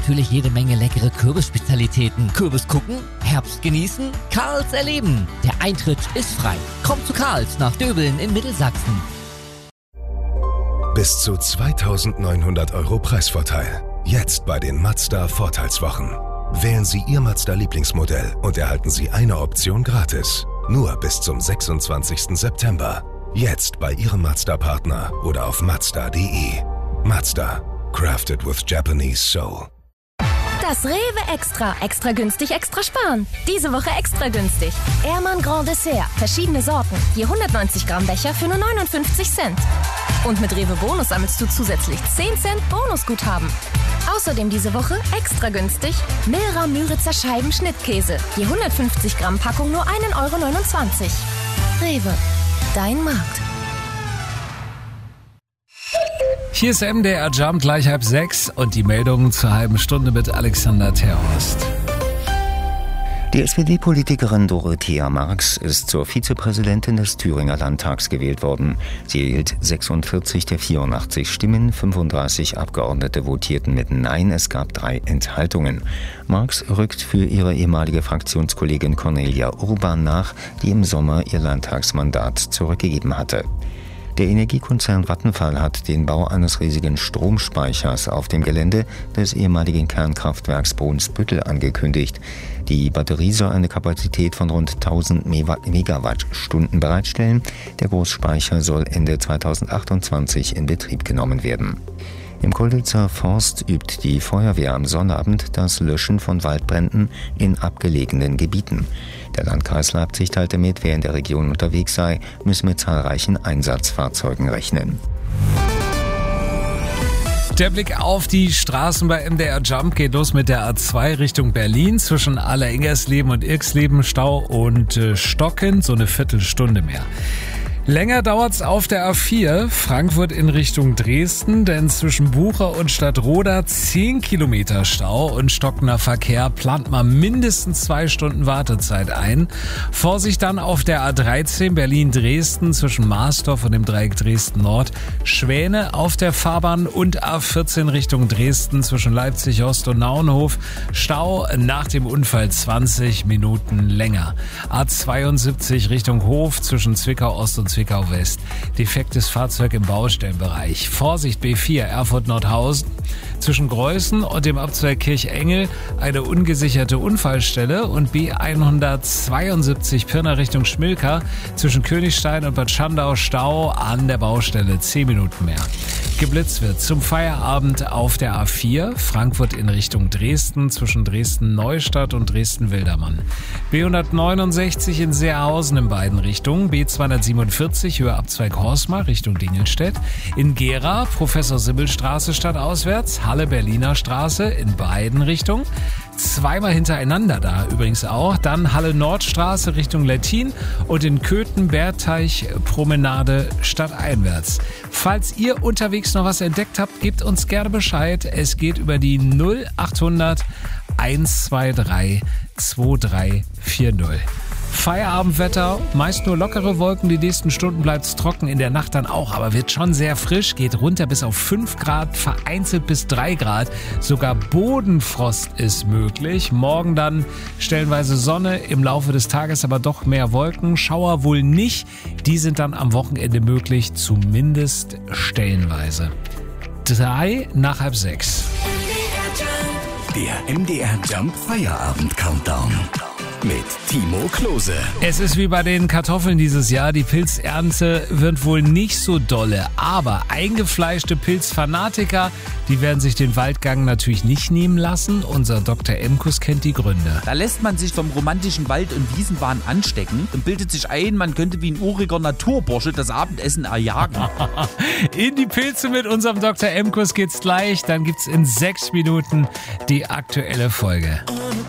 natürlich jede Menge leckere Kürbisspezialitäten. Kürbis gucken, Herbst genießen, Karls erleben. Der Eintritt ist frei. Kommt zu Karls nach Döbeln in Mittelsachsen. Bis zu 2.900 € Preisvorteil. Jetzt bei den Mazda Vorteilswochen. Wählen Sie Ihr Mazda-Lieblingsmodell und erhalten Sie eine Option gratis. Nur bis zum 26. September. Jetzt bei Ihrem Mazda-Partner oder auf Mazda.de. Mazda. Crafted with Japanese soul. Das Rewe Extra. Extra günstig, extra sparen. Diese Woche extra günstig. Ehrmann Grand Dessert. Verschiedene Sorten. Je 190 Gramm Becher für nur 59 Cent. Und mit Rewe Bonus sammelst du zusätzlich 10 Cent Bonusguthaben. Außerdem diese Woche extra günstig Milra Müritzer Scheiben Schnittkäse. Je 150 Gramm Packung nur 1,29 €. Rewe. Dein Markt. Hier ist MDR Jump, gleich 5:30 und die Meldungen zur halben Stunde mit Alexander Terhorst. Die SPD-Politikerin Dorothea Marx ist zur Vizepräsidentin des Thüringer Landtags gewählt worden. Sie erhielt 46 der 84 Stimmen, 35 Abgeordnete votierten mit Nein, es gab 3 Enthaltungen. Marx rückt für ihre ehemalige Fraktionskollegin Cornelia Urban nach, die im Sommer ihr Landtagsmandat zurückgegeben hatte. Der Energiekonzern Vattenfall hat den Bau eines riesigen Stromspeichers auf dem Gelände des ehemaligen Kernkraftwerks Brunsbüttel angekündigt. Die Batterie soll eine Kapazität von rund 1000 Megawattstunden bereitstellen. Der Großspeicher soll Ende 2028 in Betrieb genommen werden. Im Kolditzer Forst übt die Feuerwehr am Sonnabend das Löschen von Waldbränden in abgelegenen Gebieten. Der Landkreis Leipzig teilte mit, wer in der Region unterwegs sei, müsse mit zahlreichen Einsatzfahrzeugen rechnen. Der Blick auf die Straßen bei MDR Jump geht los mit der A2 Richtung Berlin. Zwischen Aller-Ingersleben und Irksleben Stau und Stocken, so eine Viertelstunde mehr. Länger dauert's auf der A4 Frankfurt in Richtung Dresden, denn zwischen Bucher und Stadtroda 10 Kilometer Stau und stockender Verkehr, plant man mindestens 2 Stunden Wartezeit ein. Vorsicht dann auf der A13 Berlin-Dresden zwischen Marsdorf und dem Dreieck Dresden-Nord, Schwäne auf der Fahrbahn und A14 Richtung Dresden zwischen Leipzig-Ost und Naunhof, Stau nach dem Unfall 20 Minuten länger. A72 Richtung Hof zwischen Zwickau-Ost und Zwickau-West. Defektes Fahrzeug im Baustellenbereich. Vorsicht B4 Erfurt-Nordhausen. Zwischen Greußen und dem Abzweig Kirchengel eine ungesicherte Unfallstelle und B172 Pirna Richtung Schmilka. Zwischen Königstein und Bad Schandau Stau an der Baustelle 10 Minuten mehr. Geblitzt wird zum Feierabend auf der A4 Frankfurt in Richtung Dresden zwischen Dresden-Neustadt und Dresden-Wildermann. B169 in Seerhausen in beiden Richtungen. B247 Höhe Abzweig Horstmar Richtung Dingelstedt. In Gera Professor-Sibbel-Straße stadtauswärts. Halle-Berliner Straße in beiden Richtungen. Zweimal hintereinander da übrigens auch. Dann Halle-Nordstraße Richtung Lettin und in Köthen-Bergteich Promenade stadteinwärts. Falls ihr unterwegs noch was entdeckt habt, gebt uns gerne Bescheid. Es geht über die 0800 123 2340. Feierabendwetter, meist nur lockere Wolken, die nächsten Stunden bleibt's trocken, in der Nacht dann auch, aber wird schon sehr frisch, geht runter bis auf 5 Grad, vereinzelt bis 3 Grad, sogar Bodenfrost ist möglich. Morgen dann stellenweise Sonne, im Laufe des Tages aber doch mehr Wolken, Schauer wohl nicht, die sind dann am Wochenende möglich, zumindest stellenweise. 5:03 nach 5:30. Der MDR Jump Feierabend Countdown. Mit Timo Klose. Es ist wie bei den Kartoffeln dieses Jahr. Die Pilzernte wird wohl nicht so dolle. Aber eingefleischte Pilzfanatiker, die werden sich den Waldgang natürlich nicht nehmen lassen. Unser Dr. Emkus kennt die Gründe. Da lässt man sich vom romantischen Wald- und Wiesenwahn anstecken und bildet sich ein, man könnte wie ein uriger Naturbursche das Abendessen erjagen. In die Pilze mit unserem Dr. Emkus geht's gleich. Dann gibt's in 6 Minuten die aktuelle Folge.